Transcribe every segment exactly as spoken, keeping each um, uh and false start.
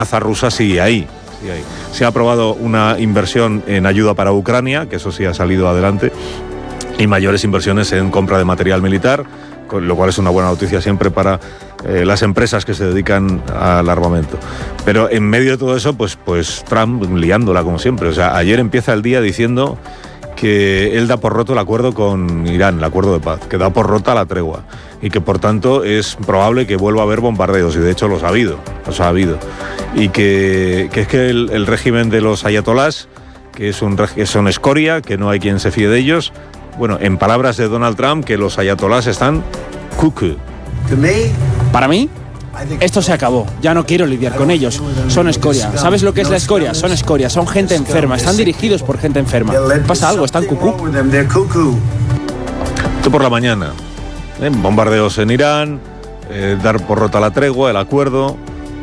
amenaza rusa sigue ahí, sigue ahí. Se ha aprobado una inversión en ayuda para Ucrania, que eso sí ha salido adelante, y mayores inversiones en compra de material militar, lo cual es una buena noticia siempre para eh, las empresas que se dedican al armamento. Pero en medio de todo eso, pues, pues Trump liándola como siempre. O sea, ayer empieza el día diciendo que él da por roto el acuerdo con Irán, el acuerdo de paz, que da por rota la tregua y que por tanto es probable que vuelva a haber bombardeos, y de hecho los ha habido, los ha habido. Y que, que es que el, el régimen de los ayatolás, que es un, que son escoria, que no hay quien se fíe de ellos. Bueno, en palabras de Donald Trump, que los ayatolás están cuckoo. Para mí, esto se acabó. Ya no quiero lidiar con ellos. Son escoria. ¿Sabes lo que es la escoria? Son escoria. Son gente enferma. Están dirigidos por gente enferma. ¿Pasa algo? ¿Están cucú? Esto por la mañana. ¿eh? Bombardeos en Irán, eh, dar por rota la tregua, el acuerdo,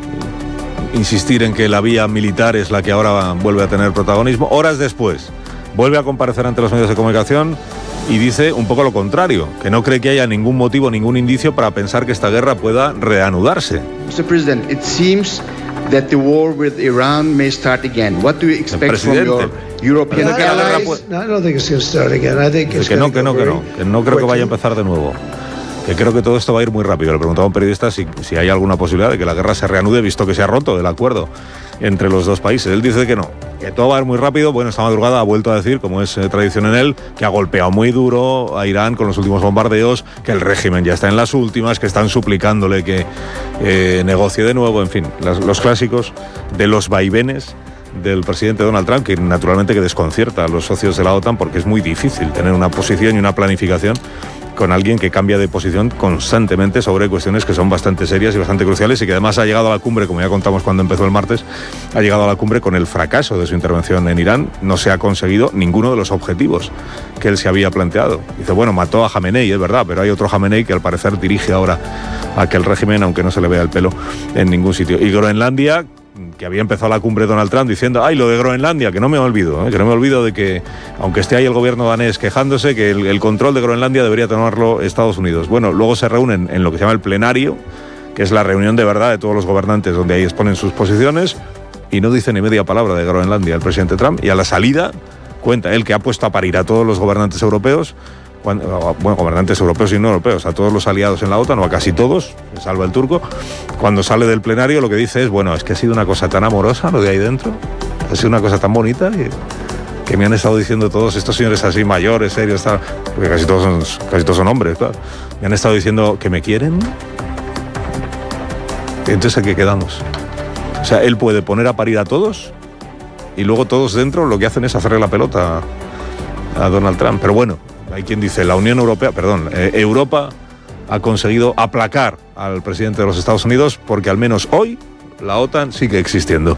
insistir en que la vía militar es la que ahora vuelve a tener protagonismo. Horas después, vuelve a comparecer ante los medios de comunicación y dice un poco lo contrario, que no cree que haya ningún motivo, ningún indicio para pensar que esta guerra pueda reanudarse. mister President, it seems that the war with Iran may start again. What do you expect from your European allies? No, I don't think it's going to start again. I think it's que no, que going no, to que go no, que no creo que vaya a empezar de nuevo. Que creo que todo esto va a ir muy rápido. Le preguntaba a un periodista si, si hay alguna posibilidad de que la guerra se reanude, visto que se ha roto el acuerdo entre los dos países. Él dice que no, que todo va a ir muy rápido. Bueno, esta madrugada ha vuelto a decir, como es eh, tradición en él, que ha golpeado muy duro a Irán con los últimos bombardeos, que el régimen ya está en las últimas, que están suplicándole que eh, negocie de nuevo, en fin, las, los clásicos de los vaivenes del presidente Donald Trump, que naturalmente que desconcierta a los socios de la OTAN, porque es muy difícil tener una posición y una planificación con alguien que cambia de posición constantemente sobre cuestiones que son bastante serias y bastante cruciales, y que además ha llegado a la cumbre, como ya contamos cuando empezó el martes, ha llegado a la cumbre con el fracaso de su intervención en Irán. No se ha conseguido ninguno de los objetivos que él se había planteado. Dice, bueno, mató a Jamenei, es verdad, pero hay otro Jamenei que al parecer dirige ahora aquel régimen, aunque no se le vea el pelo en ningún sitio. Y Groenlandia, que había empezado la cumbre Donald Trump diciendo, ay, lo de Groenlandia, que no me olvido, ¿eh? que no me olvido de que, aunque esté ahí el gobierno danés quejándose, que el, el control de Groenlandia debería tomarlo Estados Unidos. Bueno, luego se reúnen en lo que se llama el plenario, que es la reunión de verdad de todos los gobernantes, donde ahí exponen sus posiciones, y no dice ni media palabra de Groenlandia el presidente Trump, y a la salida cuenta él que ha puesto a parir a todos los gobernantes europeos, cuando, bueno, gobernantes europeos y no europeos, a todos los aliados en la OTAN, o a casi todos, salvo el turco. Cuando sale del plenario lo que dice es, bueno, es que ha sido una cosa tan amorosa lo de ahí dentro, ha sido una cosa tan bonita que, que me han estado diciendo todos estos señores así mayores, serios, tal, porque casi todos son, casi todos son hombres, claro, me han estado diciendo que me quieren. Y entonces ¿a qué quedamos? O sea, él puede poner a parir a todos y luego todos dentro lo que hacen es hacerle la pelota a Donald Trump. Pero bueno, hay quien dice, la Unión Europea, perdón, eh, Europa ha conseguido aplacar al presidente de los Estados Unidos, porque al menos hoy la OTAN sigue existiendo.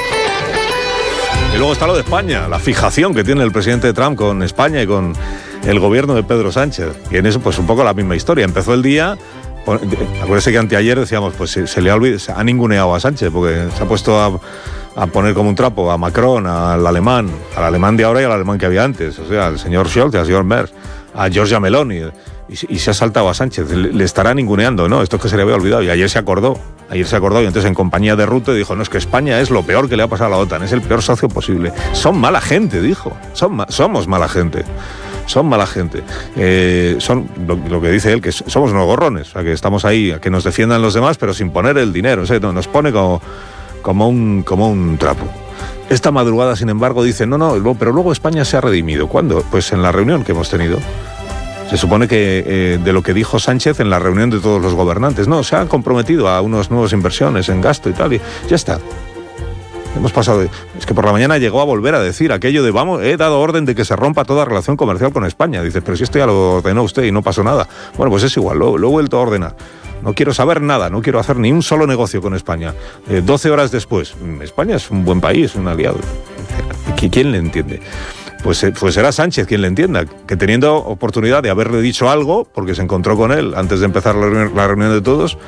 Y luego está lo de España, la fijación que tiene el presidente Trump con España y con el gobierno de Pedro Sánchez. Y en eso, pues un poco la misma historia. Empezó el día, acuérdese que anteayer decíamos, pues se, se le ha olvidado, se ha ninguneado a Sánchez, porque se ha puesto a... a poner como un trapo a Macron, al alemán, al alemán de ahora y al alemán que había antes, o sea, al señor Scholz, al señor Merz, a Giorgia Meloni, y, y se ha saltado a Sánchez, le, le estará ninguneando, ¿no? Esto es que se le había olvidado, y ayer se acordó, ayer se acordó, y entonces en compañía de Rutte dijo, no, es que España es lo peor que le ha pasado a la OTAN, es el peor socio posible. Son mala gente, dijo, son ma- somos mala gente. Son mala gente. Eh, son lo, lo que dice él, que somos unos gorrones, o sea, que estamos ahí, a que nos defiendan los demás, pero sin poner el dinero, o sea, nos pone como... Como un, como un trapo. Esta madrugada, sin embargo, dice, no, no, pero luego España se ha redimido. ¿Cuándo? Pues en la reunión que hemos tenido. Se supone que eh, de lo que dijo Sánchez en la reunión de todos los gobernantes. No, se han comprometido a unas nuevas inversiones en gasto y tal, y ya está. Hemos pasado de... Es que por la mañana llegó a volver a decir aquello de, vamos, he dado orden de que se rompa toda relación comercial con España. Dice, pero si esto ya lo ordenó usted y no pasó nada. Bueno, pues es igual, lo, lo he vuelto a ordenar. No quiero saber nada, no quiero hacer ni un solo negocio con España. Eh, doce horas después, España es un buen país, un aliado. ¿Quién le entiende? Pues, pues será Sánchez quien le entienda, que teniendo oportunidad de haberle dicho algo, porque se encontró con él antes de empezar la reunión, la reunión de todos,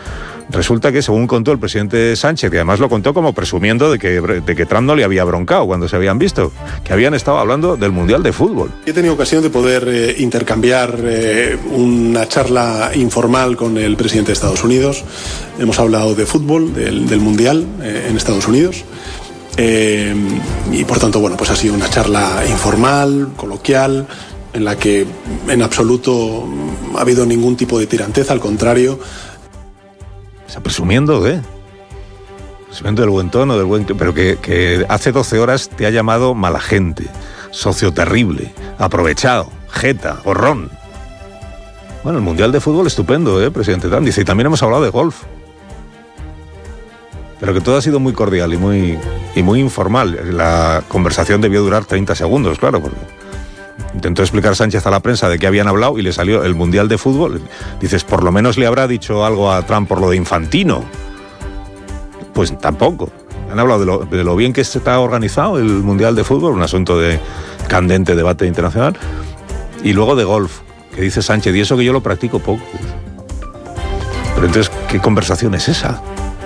Resulta que, según contó el presidente Sánchez, y además lo contó como presumiendo de que, de que Trump no le había broncado cuando se habían visto, que habían estado hablando del Mundial de Fútbol. He tenido ocasión de poder eh, intercambiar eh, una charla informal con el presidente de Estados Unidos. Hemos hablado de fútbol, del, del Mundial eh, en Estados Unidos. Eh, y por tanto, bueno, pues ha sido una charla informal, coloquial, en la que en absoluto ha habido ningún tipo de tiranteza, al contrario. Está presumiendo de... presumiendo del buen tono, del buen... pero que, que hace doce horas te ha llamado mala gente, socio terrible, aprovechado, jeta, horrón. Bueno, el Mundial de Fútbol estupendo, ¿eh, presidente Trump? Dice, y también hemos hablado de golf. Pero que todo ha sido muy cordial y muy, y muy informal. La conversación debió durar treinta segundos, claro, porque intentó explicar Sánchez a la prensa de qué habían hablado y le salió el Mundial de Fútbol. Dices, por lo menos le habrá dicho algo a Trump por lo de Infantino. Pues tampoco. Han hablado de lo, de lo bien que está organizado el Mundial de Fútbol, un asunto de candente debate internacional, y luego de golf, que dice Sánchez, y eso que yo lo practico poco. Pero entonces, ¿qué conversación es esa?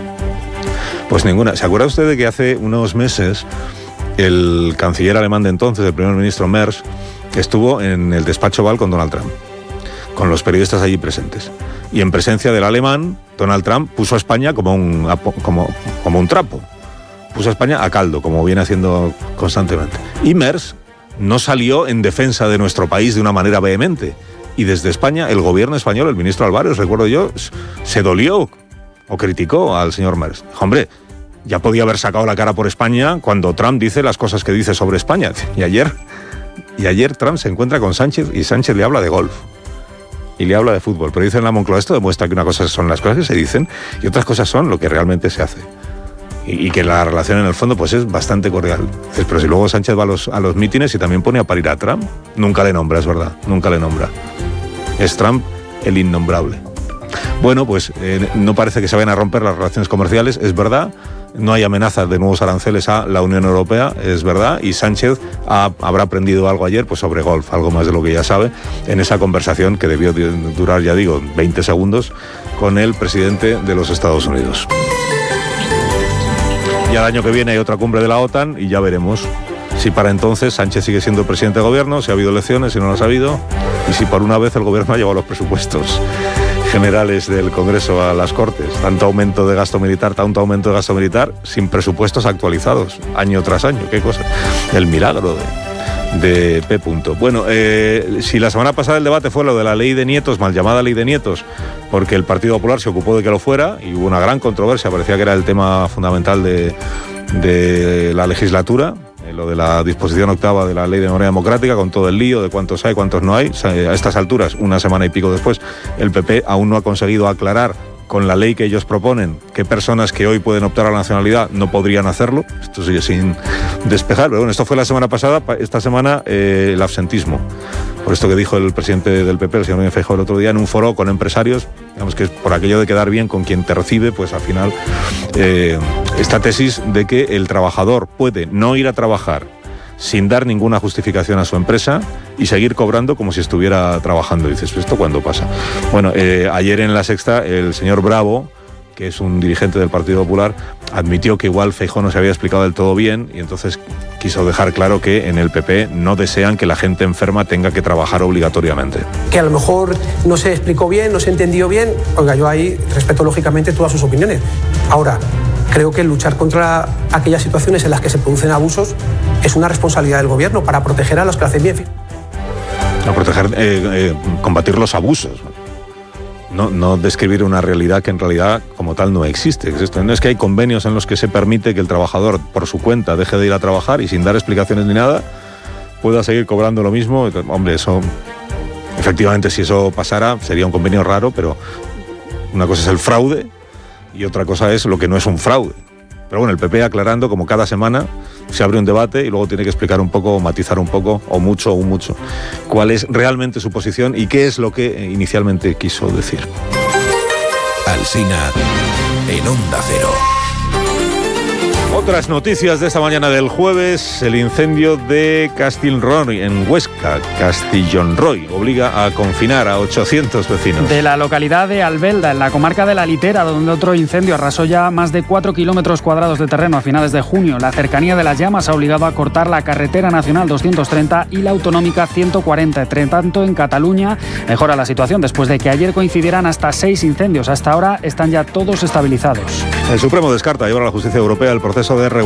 Pues ninguna. ¿Se acuerda usted de que hace unos meses el canciller alemán de entonces, el primer ministro Merz, estuvo en el despacho Oval con Donald Trump, con los periodistas allí presentes? Y en presencia del alemán, Donald Trump puso a España como un, como, como un trapo. Puso a España a caldo, como viene haciendo constantemente. Y Merz no salió en defensa de nuestro país de una manera vehemente. Y desde España, el gobierno español, el ministro Álvarez, recuerdo yo, se dolió o criticó al señor Merz. Dijo, hombre, ya podía haber sacado la cara por España cuando Trump dice las cosas que dice sobre España. Y ayer, y ayer Trump se encuentra con Sánchez y Sánchez le habla de golf. Y le habla de fútbol. Pero dice en la Moncloa, esto demuestra que una cosa son las cosas que se dicen y otras cosas son lo que realmente se hace. Y, y que la relación en el fondo pues es bastante cordial. Pero si luego Sánchez va a los, a los mítines y también pone a parir a Trump, nunca le nombra, es verdad, nunca le nombra. Es Trump el innombrable. Bueno, pues eh, no parece que se vayan a romper las relaciones comerciales, es verdad. No hay amenazas de nuevos aranceles a la Unión Europea, es verdad. Y Sánchez ha, habrá aprendido algo ayer pues sobre golf, algo más de lo que ya sabe, en esa conversación que debió durar, ya digo, veinte segundos con el presidente de los Estados Unidos. Y al año que viene hay otra cumbre de la OTAN y ya veremos si para entonces Sánchez sigue siendo presidente de gobierno, si ha habido elecciones, si no las ha habido, y si por una vez el gobierno ha llevado los presupuestos generales del Congreso a las Cortes. Tanto aumento de gasto militar, tanto aumento de gasto militar, sin presupuestos actualizados, año tras año. Qué cosa. El milagro de, de P. Bueno, eh, si la semana pasada el debate fue lo de la ley de nietos, mal llamada ley de nietos, porque el Partido Popular se ocupó de que lo fuera, y hubo una gran controversia, parecía que era el tema fundamental de, de la legislatura, lo de la disposición octava de la Ley de Memoria Democrática, con todo el lío de cuántos hay, cuántos no hay. A estas alturas, una semana y pico después, el P P aún no ha conseguido aclarar con la ley que ellos proponen qué personas que hoy pueden optar a la nacionalidad no podrían hacerlo. Esto sigue sin despejar, pero bueno, esto fue la semana pasada. Esta semana eh, el absentismo, por esto que dijo el presidente del P P, el señor Núñez Feijóo, el otro día en un foro con empresarios, digamos que por aquello de quedar bien con quien te recibe, pues al final eh, esta tesis de que el trabajador puede no ir a trabajar sin dar ninguna justificación a su empresa y seguir cobrando como si estuviera trabajando. Y dices, ¿esto cuándo pasa? Bueno, eh, ayer en La Sexta, el señor Bravo, que es un dirigente del Partido Popular, admitió que igual Feijóo no se había explicado del todo bien y entonces quiso dejar claro que en el P P no desean que la gente enferma tenga que trabajar obligatoriamente. Que a lo mejor no se explicó bien, no se entendió bien. Oiga, yo ahí respeto lógicamente todas sus opiniones. Ahora, creo que luchar contra aquellas situaciones en las que se producen abusos es una responsabilidad del gobierno para proteger a los que hacen bien. A proteger, eh, eh, combatir los abusos. No, no describir una realidad que en realidad como tal no existe. No es que hay convenios en los que se permite que el trabajador por su cuenta deje de ir a trabajar y sin dar explicaciones ni nada pueda seguir cobrando lo mismo. Hombre, eso, efectivamente, si eso pasara sería un convenio raro, pero una cosa es el fraude y otra cosa es lo que no es un fraude. Pero bueno, el P P aclarando, como cada semana se abre un debate y luego tiene que explicar un poco, o matizar un poco, o mucho, o mucho, cuál es realmente su posición y qué es lo que inicialmente quiso decir. Alsina en Onda Cero. Otras noticias de esta mañana del jueves: el incendio de Castilroy en Huesca. Castillonroy obliga a confinar a ochocientos vecinos. De la localidad de Albelda, en la comarca de La Litera, donde otro incendio arrasó ya más de cuatro kilómetros cuadrados de terreno a finales de junio. La cercanía de las llamas ha obligado a cortar la carretera nacional doscientos treinta y la autonómica ciento cuarenta. Entre tanto, en Cataluña mejora la situación después de que ayer coincidieran hasta seis incendios. Hasta ahora están ya todos estabilizados. El Supremo descarta llevar a la justicia europea el proceso de regulación